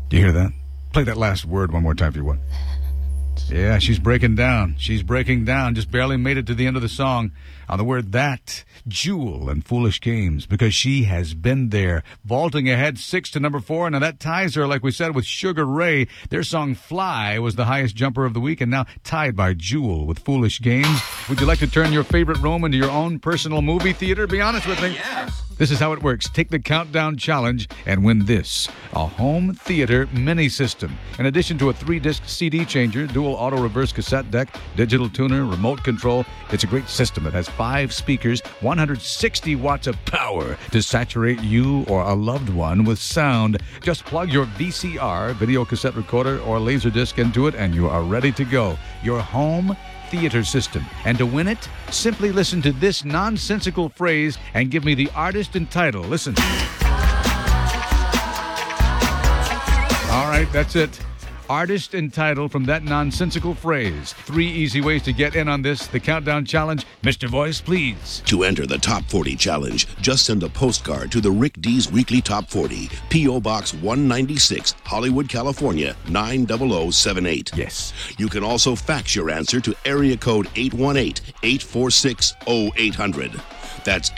Do you hear that? Play that last word one more time if you want. Yeah, she's breaking down. She's breaking down. Just barely made it to the end of the song on the word that. Jewel and Foolish Games, because she has been there. Vaulting ahead 6 to number 4. Now that ties her, like we said, with Sugar Ray. Their song Fly was the highest jumper of the week, and now tied by Jewel with Foolish Games. Would you like to turn your favorite room into your own personal movie theater? Be honest with me. Yes. This is how it works. Take the Countdown Challenge and win this: a home theater mini system. In addition to a 3-disc CD changer, dual auto reverse cassette deck, digital tuner, remote control, it's a great system. It has 5 speakers, 160 watts of power to saturate you or a loved one with sound. Just plug your VCR, video cassette recorder, or Laserdisc into it, and you are ready to go. Your home theater system. And to win it, simply listen to this nonsensical phrase and give me the artist and title. Listen. All right, that's it. Artist and title from that nonsensical phrase. 3 easy ways to get in on this, the Countdown Challenge. Mr. Voice, please. To enter the Top 40 Challenge, just send a postcard to the Rick D's Weekly Top 40, P.O. Box 196, Hollywood, California, 90078. Yes. You can also fax your answer to area code 818-846-0800. That's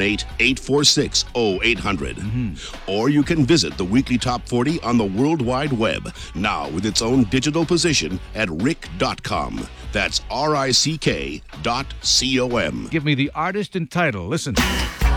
818-846-0800. Or you can visit the Weekly Top 40 on the World Wide Web, now with its own digital position at rick.com. That's RICK.com. Give me the artist and title. Listen. Come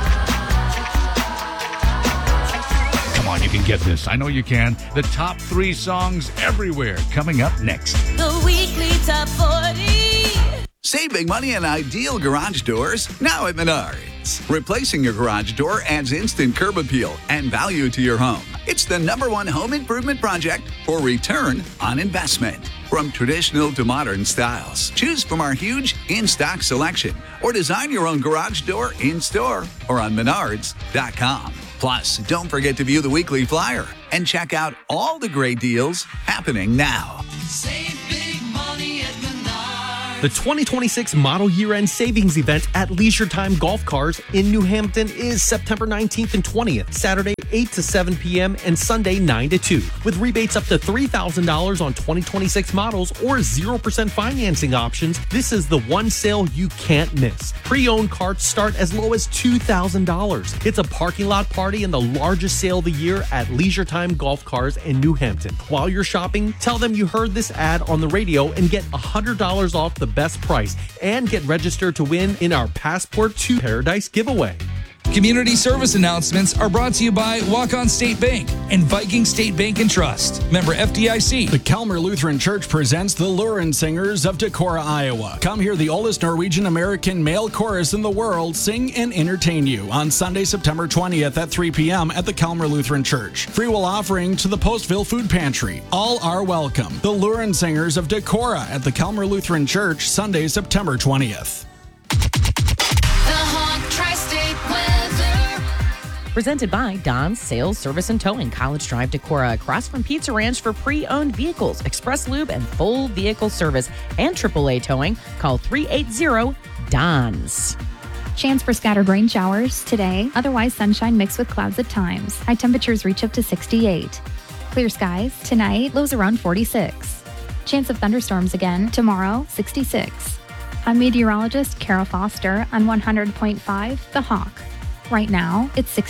on, you can get this. I know you can. The top 3 songs everywhere coming up next. The Weekly Top 40. Save big money on ideal garage doors now at Menards. Replacing your garage door adds instant curb appeal and value to your home. It's the #1 home improvement project for return on investment. From traditional to modern styles, choose from our huge in-stock selection or design your own garage door in-store or on Menards.com. Plus, don't forget to view the weekly flyer and check out all the great deals happening now. Save big money at Menards. The 2026 Model Year-End Savings Event at Leisure Time Golf Cars in New Hampton is September 19th and 20th, Saturday 8 to 7 p.m. and Sunday 9 to 2, with rebates up to $3,000 on 2026 models or 0% financing options. This is the one sale you can't miss. Pre-owned cars start as low as $2,000. It's a parking lot party and the largest sale of the year at Leisure Time Golf Cars in New Hampton. While you're shopping, tell them you heard this ad on the radio and get $100 off the best price and get registered to win in our Passport to Paradise giveaway. Community service announcements are brought to you by Walk-On State Bank and Viking State Bank and Trust. Member FDIC. The Calmer Lutheran Church presents the Luren Singers of Decorah, Iowa. Come hear the oldest Norwegian American male chorus in the world sing and entertain you on Sunday, September 20th at 3 p.m. at the Calmer Lutheran Church. Free will offering to the Postville Food Pantry. All are welcome. The Luren Singers of Decorah at the Calmer Lutheran Church, Sunday, September 20th. Presented by Don's Sales, Service, and Towing, College Drive, Decorah, across from Pizza Ranch for pre-owned vehicles, express lube, and full vehicle service, and AAA towing. Call 380-DONS. Chance for scattered rain showers today, otherwise sunshine mixed with clouds at times. High temperatures reach up to 68. Clear skies tonight, lows around 46. Chance of thunderstorms again tomorrow, 66. I'm meteorologist Carol Foster on 100.5 The Hawk. Right now, it's 60.